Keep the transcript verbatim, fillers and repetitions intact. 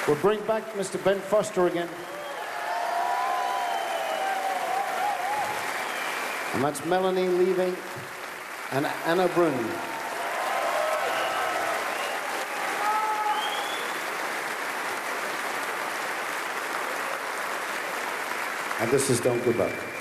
We'll bring back Mister Ben Foster again. And that's Melanie leaving and Anna Brun. And this is Don't Give Up.